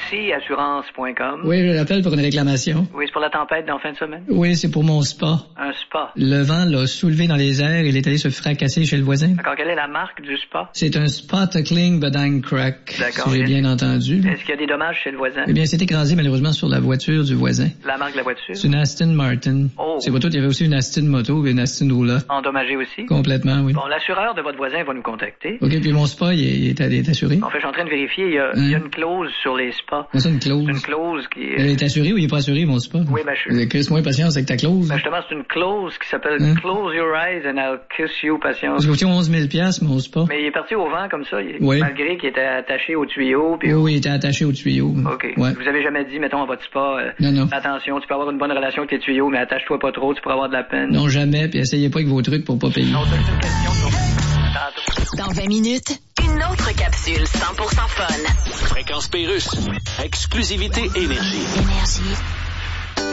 Ici, assurance.com. Oui, je l'appelle pour une réclamation. Oui, c'est pour la tempête d'en fin de semaine. Oui, c'est pour mon spa. Un spa. Le vent l'a soulevé dans les airs et il est allé se fracasser chez le voisin. D'accord, quelle est la marque du spa? C'est un spa Tuckling Bedang Crack. D'accord. Si j'ai bien entendu. Est-ce qu'il y a des dommages chez le voisin? Eh bien, c'est écrasé malheureusement sur la voiture du voisin. La marque de la voiture? C'est une Aston Martin. Oh. C'est pas tout, il y avait aussi une Aston Moto et une Aston Roulant. Endommagé aussi? Complètement, oui. Bon, l'assureur de votre voisin va nous contacter. OK, puis mon spa, il est assuré? En fait, je suis en train de vérifier, il y a une clause sur les spas. C'est une clause. C'est une clause qui est... Elle est assurée ou il est pas assuré, mon spa? Oui, ben je... Kiss-moi patience avec ta clause. Ben justement, c'est une clause qui s'appelle Close your eyes and I'll kiss you, patience. Ça coûte 11 000 $, mon spa. Mais il est parti au vent comme ça, oui. Malgré qu'il était attaché au tuyau. Puis oui, il était attaché au tuyau. OK. Ouais. Vous avez jamais dit, mettons, à votre spa, non. Attention, tu peux avoir une bonne relation avec tes tuyaux, mais attache-toi pas trop, tu pourras avoir de la peine. Non, jamais, puis essayez pas avec vos trucs pour pas payer. Non, c'est une question sur... Dans 20 minutes, une autre capsule 100% fun. Fréquence Pérusse. Exclusivité Énergie. Énergie.